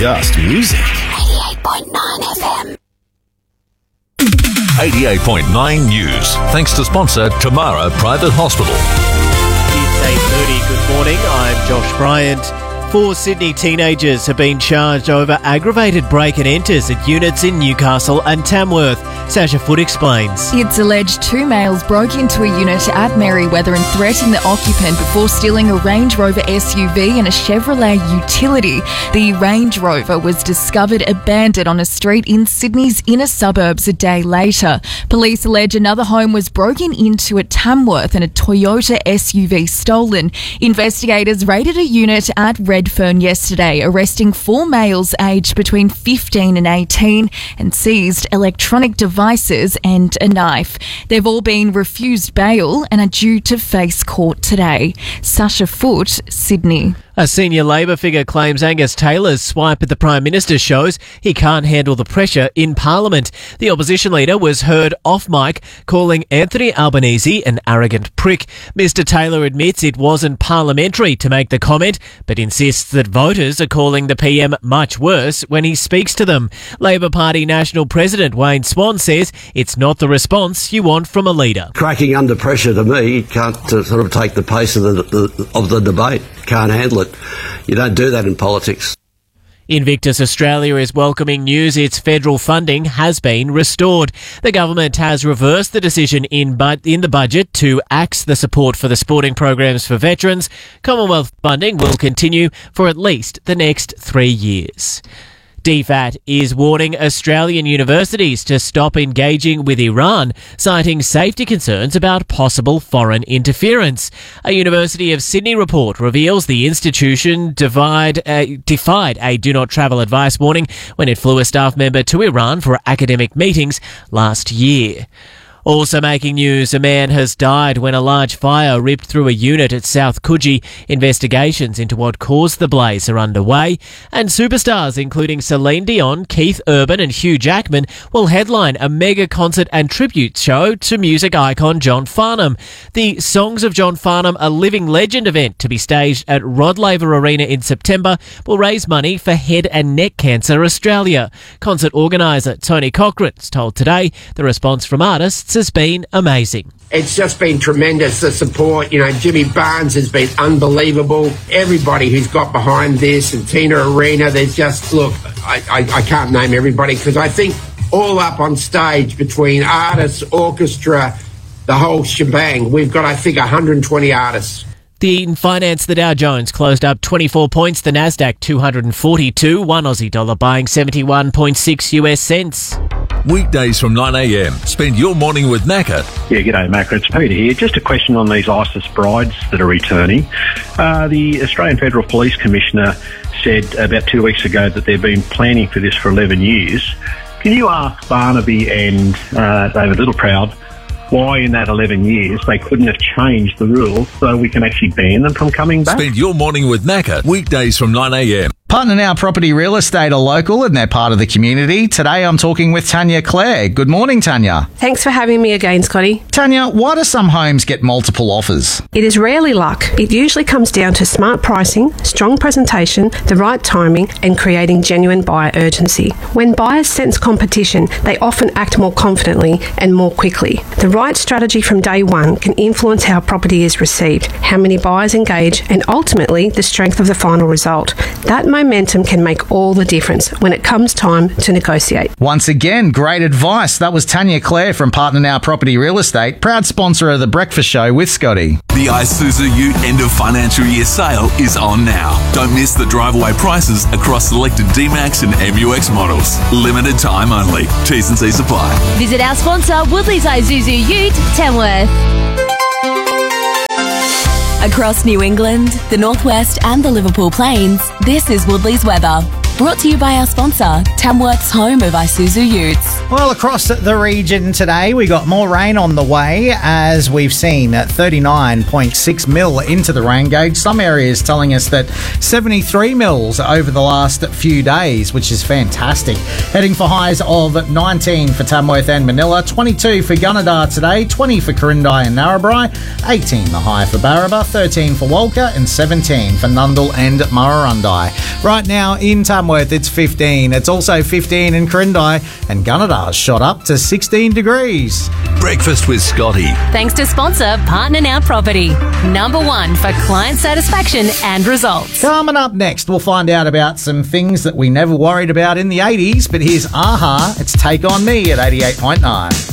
just music. 88.9 FM. 88.9 News. Thanks to sponsor Tamara Private Hospital. It's 8:30. Good morning. I'm Josh Bryant. 4 Sydney teenagers have been charged over aggravated break and enters at units in Newcastle and Tamworth. Sasha Foote explains. It's alleged 2 males broke into a unit at Merriweather and threatened the occupant before stealing a Range Rover SUV and a Chevrolet utility. The Range Rover was discovered abandoned on a street in Sydney's inner suburbs a day later. Police allege another home was broken into at Tamworth and a Toyota SUV stolen. Investigators raided a unit at Redfern yesterday, arresting 4 males aged between 15 and 18 and seized electronic devices and a knife. They've all been refused bail and are due to face court today. Sasha Foote, Sydney. A senior Labor figure claims Angus Taylor's swipe at the Prime Minister shows he can't handle the pressure in Parliament. The opposition leader was heard off mic calling Anthony Albanese an arrogant prick. Mr Taylor admits it wasn't parliamentary to make the comment, but insists that voters are calling the PM much worse when he speaks to them. Labor Party National President Wayne Swan says it's not the response you want from a leader. Cracking under pressure to me can't sort of take the pace of the debate. Can't handle it. You don't do that in politics. Invictus Australia is welcoming news its federal funding has been restored. The government has reversed the decision in the budget to axe the support for the sporting programs for veterans. Commonwealth funding will continue for at least the next 3 years. DFAT is warning Australian universities to stop engaging with Iran, citing safety concerns about possible foreign interference. A University of Sydney report reveals the institution defied a do not travel advice warning when it flew a staff member to Iran for academic meetings last year. Also making news, a man has died when a large fire ripped through a unit at South Coogee. Investigations into what caused the blaze are underway. And superstars including Celine Dion, Keith Urban and Hugh Jackman will headline a mega concert and tribute show to music icon John Farnham. The Songs of John Farnham, a living legend event to be staged at Rod Laver Arena in September, will raise money for Head and Neck Cancer Australia. Concert organiser Tony Cochrane's told Today the response from artists has been amazing. It's just been tremendous, the support. You know, Jimmy Barnes has been unbelievable. Everybody who's got behind this, and Tina Arena, there's just, look, I can't name everybody because I think all up on stage between artists, orchestra, the whole shebang, we've got, I think, 120 artists. In finance, the Dow Jones closed up 24 points, the Nasdaq 242, one Aussie dollar buying 71.6 US cents. Weekdays from 9am. Spend your morning with Macca. Yeah, g'day Macca, it's Peter here. Just a question on these ISIS brides that are returning. The Australian Federal Police Commissioner said about 2 weeks ago that they've been planning for this for 11 years. Can you ask Barnaby and David Littleproud why in that 11 years they couldn't have changed the rules so we can actually ban them from coming back? Spend your morning with Macca. Weekdays from 9am. Partner Now Property Real Estate are local and they're part of the community. Today I'm talking with Tanya Clare. Good morning, Tanya. Thanks for having me again, Scotty. Tanya, why do some homes get multiple offers? It is rarely luck. It usually comes down to smart pricing, strong presentation, the right timing, and creating genuine buyer urgency. When buyers sense competition, they often act more confidently and more quickly. The right strategy from day one can influence how a property is received, how many buyers engage, and ultimately the strength of the final result. That momentum can make all the difference when it comes time to negotiate. Once again, great advice. That was Tanya Clare from Partner Now Property Real Estate, proud sponsor of The Breakfast Show with Scotty. The Isuzu Ute end of financial year sale is on now. Don't miss the drive-away prices across selected D-Max and MUX models. Limited time only. T's and C's apply. Visit our sponsor, Woodley's Isuzu Ute, Tamworth. Across New England, the Northwest and the Liverpool Plains, this is Woodley's weather. Brought to you by our sponsor, Tamworth's home of Isuzu Utes. Well, across the region today, we got more rain on the way, as we've seen 39.6 mil into the rain gauge. Some areas telling us that 73 mils over the last few days, which is fantastic. Heading for highs of 19 for Tamworth and Manila, 22 for Gunnedah today, 20 for Corindai and Narrabri, 18 the high for Barraba, 13 for Walker, and 17 for Nundle and Murrurundi. Right now in Tamworth, Tamworth, it's 15. It's also 15 in Corindai, and Gunnedar's shot up to 16 degrees. Breakfast with Scotty. Thanks to sponsor Partner Now Property. Number 1 for client satisfaction and results. Coming up next, we'll find out about some things that we never worried about in the 80s, but here's AHA, it's Take On Me at 88.9.